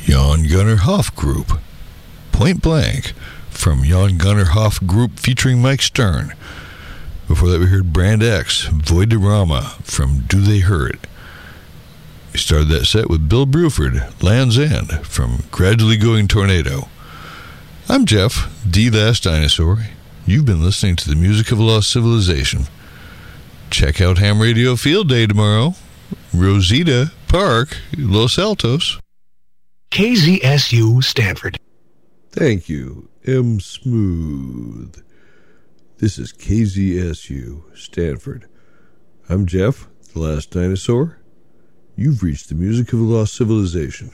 Jan Gunnar Hoff Group. Point Blank from Jan Gunnar Hoff Group featuring Mike Stern. Before that we heard Brand X, Voiderama from Do They Hurt. We started that set with Bill Bruford, Land's End from Gradually Going Tornado. I'm Jeff, the Last Dinosaur. You've been listening to the music of a lost civilization. Check out Ham Radio Field Day tomorrow. Rosita Park, Los Altos. KZSU Stanford. Thank you, M. Smooth. This is KZSU Stanford. I'm Jeff, the Last Dinosaur. You've reached the music of a lost civilization.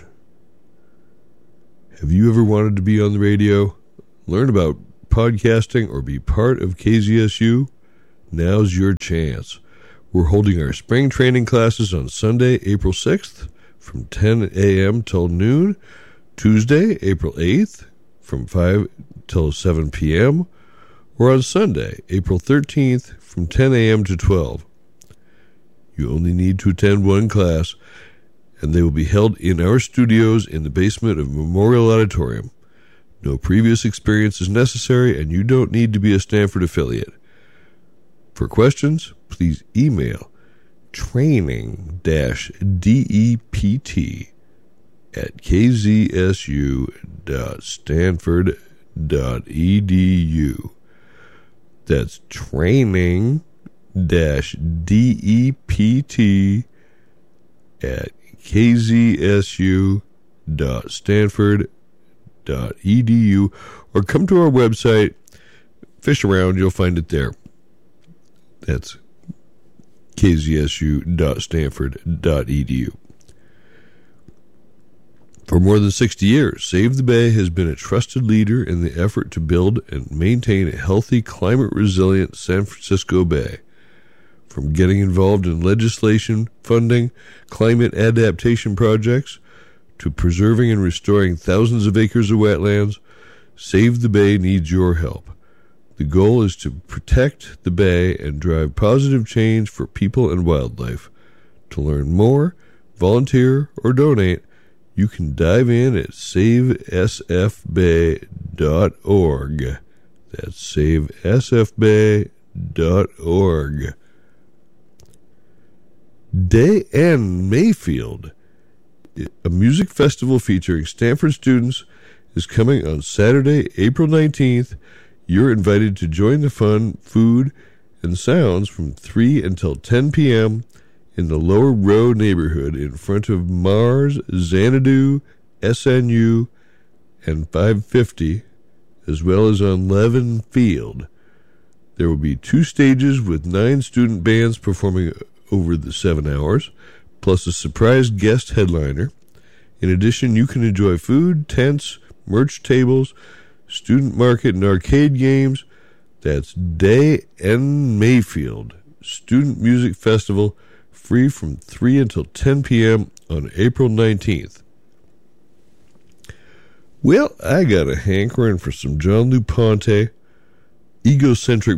Have you ever wanted to be on the radio, learn about podcasting, or be part of KZSU? Now's your chance. We're holding our spring training classes on Sunday, April 6th from 10 a.m. till noon, Tuesday, April 8th from 5 till 7 p.m., or on Sunday, April 13th from 10 a.m. to 12. You only need to attend one class, and they will be held in our studios in the basement of Memorial Auditorium. No previous experience is necessary, and you don't need to be a Stanford affiliate. For questions, please email training-dept@kzsu.stanford.edu. That's training-dept@kzsu.stanford.edu, or come to our website, fish around, you'll find it there. That's kzsu.stanford.edu. For more than 60 years, Save the Bay has been a trusted leader in the effort to build and maintain a healthy, climate-resilient San Francisco Bay. From getting involved in legislation, funding, climate adaptation projects, to preserving and restoring thousands of acres of wetlands, Save the Bay needs your help. The goal is to protect the Bay and drive positive change for people and wildlife. To learn more, volunteer, or donate, you can dive in at savesfbay.org. That's savesfbay.org. Day N Mayfield, a music festival featuring Stanford students, is coming on Saturday, April 19th. You're invited to join the fun, food, and sounds from 3 until 10 p.m. in the Lower Row neighborhood in front of Mars, Xanadu, SNU, and 550, as well as on Levin Field. There will be 2 stages with 9 student bands performing over the 7 hours, plus a surprise guest headliner. In addition, you can enjoy food, tents, merch tables, student market, and arcade games. That's Day N Mayfield Student Music Festival, free from 3 until 10 p.m. on April 19th. Well, I got a hankering for some John LuPonte, Egocentric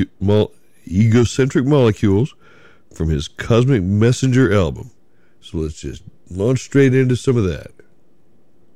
Molecules from his Cosmic Messenger album. So let's just launch straight into some of that.